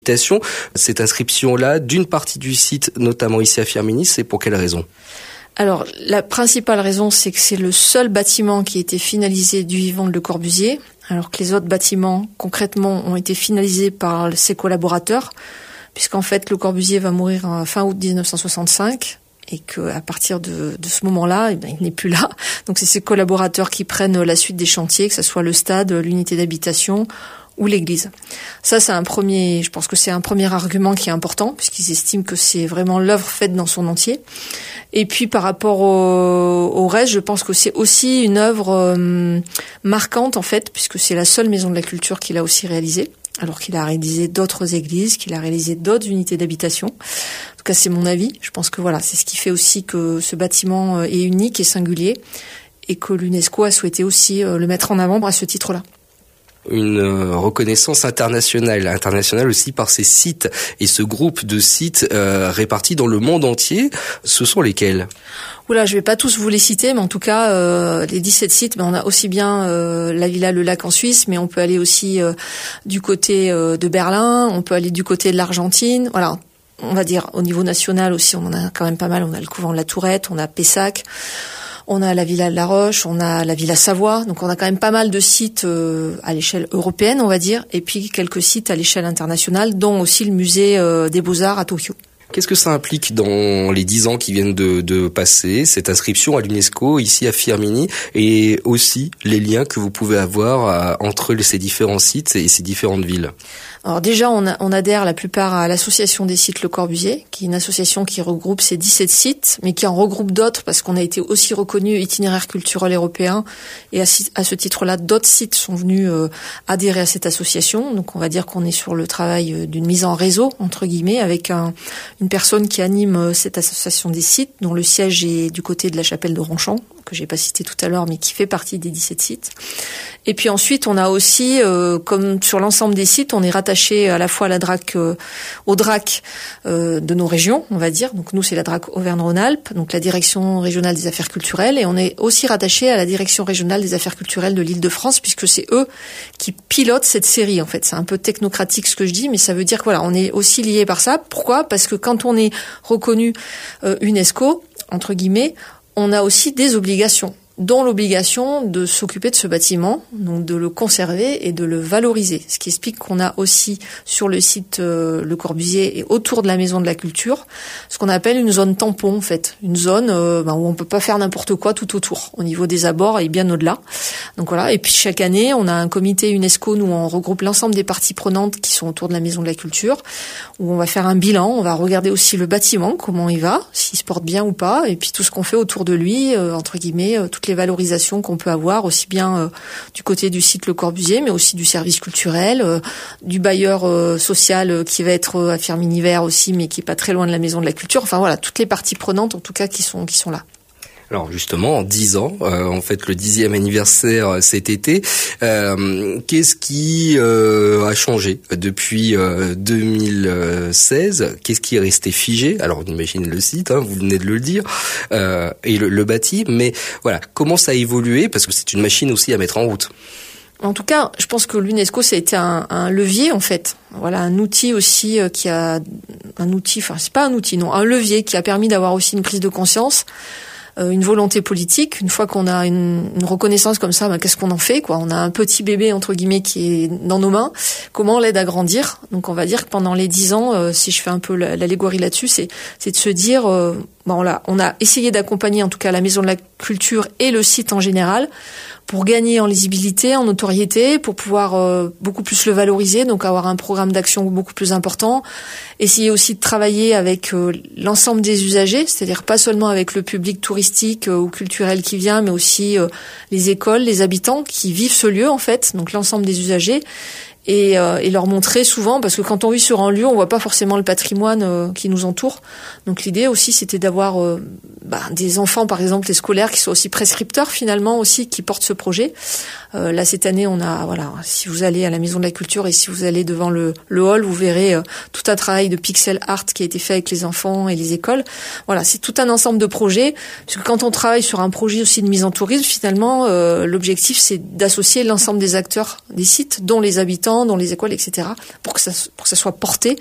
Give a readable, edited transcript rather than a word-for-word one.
Cette inscription-là d'une partie du site, notamment ici à Firminy, c'est pour quelle raison ? Alors, la principale raison, c'est que c'est le seul bâtiment qui a été finalisé du vivant de Le Corbusier, alors que les autres bâtiments, concrètement, ont été finalisés par ses collaborateurs, puisqu'en fait, Le Corbusier va mourir fin août 1965, et qu'à partir de ce moment-là, il n'est plus là. Donc, c'est ses collaborateurs qui prennent la suite des chantiers, que ce soit le stade, l'unité d'habitation ou l'église. Ça, je pense que c'est un premier argument qui est important, puisqu'ils estiment que c'est vraiment l'œuvre faite dans son entier. Et puis, par rapport au reste, je pense que c'est aussi une œuvre marquante, en fait, puisque c'est la seule maison de la culture qu'il a aussi réalisée, alors qu'il a réalisé d'autres églises, qu'il a réalisé d'autres unités d'habitation. En tout cas, c'est mon avis. Je pense que voilà, c'est ce qui fait aussi que ce bâtiment est unique et singulier, et que l'UNESCO a souhaité aussi le mettre en avant à ce titre-là. Une reconnaissance internationale aussi par ces sites et ce groupe de sites répartis dans le monde entier. Ce sont lesquels ? Oula, je vais pas tous vous les citer, mais en tout cas, les 17 sites, on a aussi bien la Villa Le Lac en Suisse, mais on peut aller aussi du côté de Berlin, on peut aller du côté de l'Argentine. Voilà, on va dire au niveau national aussi, on en a quand même pas mal. On a le couvent de la Tourette, on a Pessac. On a la Villa de la Roche, on a la Villa Savoie, donc on a quand même pas mal de sites à l'échelle européenne, on va dire, et puis quelques sites à l'échelle internationale, dont aussi le musée des Beaux-Arts à Tokyo. Qu'est-ce que ça implique dans les 10 ans qui viennent de passer, cette inscription à l'UNESCO ici à Firminy, et aussi les liens que vous pouvez avoir entre ces différents sites et ces différentes villes ? Alors déjà, on adhère la plupart à l'association des sites Le Corbusier, qui est une association qui regroupe ces 17 sites, mais qui en regroupe d'autres parce qu'on a été aussi reconnu itinéraire culturel européen, et à ce titre-là, d'autres sites sont venus adhérer à cette association. Donc on va dire qu'on est sur le travail d'une mise en réseau, entre guillemets, avec une personne qui anime cette association des sites, dont le siège est du côté de la chapelle de Ronchamp, que j'ai pas cité tout à l'heure, mais qui fait partie des 17 sites. Et puis ensuite, on a aussi, comme sur l'ensemble des sites, on est rattaché à la fois à la DRAC, au DRAC de nos régions, on va dire. Donc nous, c'est la DRAC Auvergne-Rhône-Alpes, donc la Direction régionale des affaires culturelles, et on est aussi rattaché à la Direction régionale des affaires culturelles de l'Île-de-France, puisque c'est eux qui pilotent cette série. En fait, c'est un peu technocratique ce que je dis, mais ça veut dire que voilà, on est aussi lié par ça. Pourquoi ? Parce que quand on est reconnu UNESCO, entre guillemets, on a aussi des obligations, dont l'obligation de s'occuper de ce bâtiment, donc de le conserver et de le valoriser. Ce qui explique qu'on a aussi sur le site Le Corbusier et autour de la Maison de la Culture, ce qu'on appelle une zone tampon en fait, une zone où on peut pas faire n'importe quoi tout autour, au niveau des abords et bien au-delà. Donc voilà. Et puis chaque année, on a un comité UNESCO, nous on regroupe l'ensemble des parties prenantes qui sont autour de la Maison de la Culture, où on va faire un bilan, on va regarder aussi le bâtiment, comment il va, s'il se porte bien ou pas, et puis tout ce qu'on fait autour de lui, entre guillemets, toutes les valorisations qu'on peut avoir, aussi bien du côté du site Le Corbusier, mais aussi du service culturel, du bailleur social qui va être à Firminy Vert aussi, mais qui est pas très loin de la Maison de la Culture. Enfin voilà, toutes les parties prenantes en tout cas qui sont là. Alors justement, en 10 ans, on fête le 10e anniversaire cet été. Qu'est-ce qui a changé depuis 2016 ? Qu'est-ce qui est resté figé ? Alors on imagine le site, vous venez de le dire, et le bâti. Mais voilà, comment ça a évolué ? Parce que c'est une machine aussi à mettre en route. En tout cas, je pense que l'UNESCO, ça a été un levier, en fait. Voilà, un outil aussi un levier qui a permis d'avoir aussi une prise de conscience, une volonté politique. Une fois qu'on a une reconnaissance comme ça, qu'est-ce qu'on en fait, quoi ? On a un petit bébé, entre guillemets, qui est dans nos mains. Comment on l'aide à grandir ? Donc, on va dire que pendant les 10 ans, si je fais un peu l'allégorie là-dessus, c'est de se dire, on a essayé d'accompagner, en tout cas, la Maison de la Culture et le site en général, pour gagner en lisibilité, en notoriété, pour pouvoir beaucoup plus le valoriser, donc avoir un programme d'action beaucoup plus important. Essayer aussi de travailler avec l'ensemble des usagers, c'est-à-dire pas seulement avec le public touristique ou culturel qui vient, mais aussi les écoles, les habitants qui vivent ce lieu en fait, donc l'ensemble des usagers. Et leur montrer souvent, parce que quand on vit sur un lieu, on voit pas forcément le patrimoine qui nous entoure. Donc l'idée aussi, c'était d'avoir des enfants, par exemple, les scolaires, qui soient aussi prescripteurs finalement aussi, qui portent ce projet. Là cette année, on a si vous allez à la Maison de la Culture et si vous allez devant le hall, vous verrez tout un travail de pixel art qui a été fait avec les enfants et les écoles. Voilà, c'est tout un ensemble de projets. Parce que quand on travaille sur un projet aussi de mise en tourisme, finalement, l'objectif c'est d'associer l'ensemble des acteurs des sites, dont les habitants habitants, dans les écoles, etc., pour que ça soit porté